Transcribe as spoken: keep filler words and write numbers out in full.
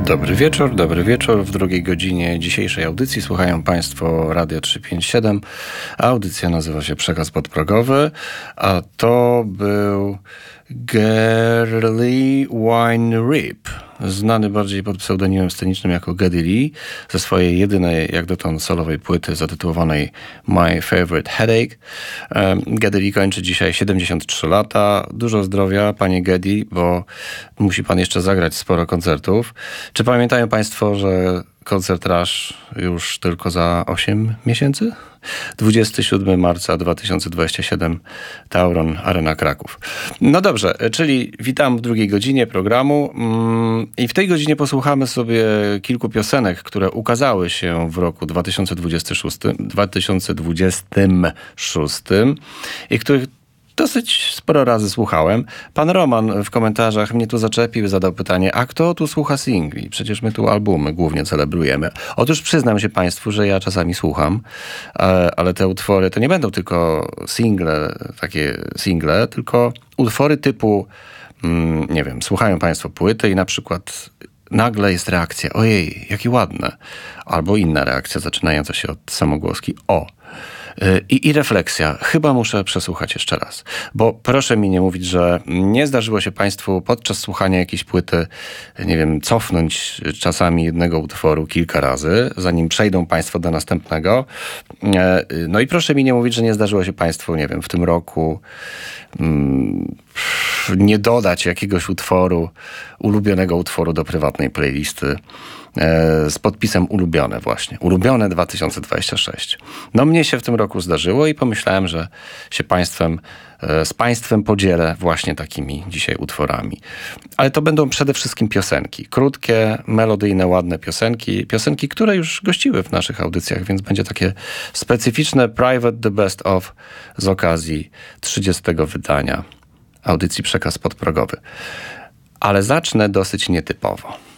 Dobry wieczór, dobry wieczór. W drugiej godzinie dzisiejszej audycji słuchają Państwo Radio trzysta pięćdziesiąt siedem. Audycja nazywa się Przekaz Podprogowy, a to był Gary Wine Rip, znany bardziej pod pseudonimem scenicznym jako Geddy Lee, ze swojej jedynej jak dotąd solowej płyty zatytułowanej My Favorite Headache. Geddy Lee kończy dzisiaj siedemdziesiąt trzy lata. Dużo zdrowia, panie Geddy, bo musi pan jeszcze zagrać sporo koncertów. Czy pamiętają państwo, że koncert Rush już tylko za osiem miesięcy? dwudziestego siódmego marca dwa tysiące dwudziestego siódmego, Tauron, Arena Kraków. No dobrze, czyli witam w drugiej godzinie programu i w tej godzinie posłuchamy sobie kilku piosenek, które ukazały się w roku dwa tysiące dwudziestym szóstym, dwa tysiące dwudziestym szóstym i których dosyć sporo razy słuchałem. Pan Roman w komentarzach mnie tu zaczepił, zadał pytanie, a kto tu słucha singli? Przecież my tu albumy głównie celebrujemy. Otóż przyznam się państwu, że ja czasami słucham, ale te utwory to nie będą tylko single, takie single, tylko utwory typu, nie wiem, słuchają państwo płyty i na przykład nagle jest reakcja, ojej, jakie ładne. Albo inna reakcja zaczynająca się od samogłoski, o. I, I refleksja. Chyba muszę przesłuchać jeszcze raz. Bo proszę mi nie mówić, że nie zdarzyło się państwu podczas słuchania jakiejś płyty, nie wiem, cofnąć czasami jednego utworu kilka razy, zanim przejdą państwo do następnego. No i proszę mi nie mówić, że nie zdarzyło się państwu, nie wiem, w tym roku mm, nie dodać jakiegoś utworu, ulubionego utworu do prywatnej playlisty z podpisem ulubione właśnie. Ulubione dwa tysiące dwudziesty szósty. No mnie się w tym roku zdarzyło i pomyślałem, że się państwem, z państwem podzielę właśnie takimi dzisiaj utworami. Ale to będą przede wszystkim piosenki. Krótkie, melodyjne, ładne piosenki. Piosenki, które już gościły w naszych audycjach, więc będzie takie specyficzne Private The Best Of z okazji trzydziestego wydania audycji Przekaz Podprogowy. Ale zacznę dosyć nietypowo.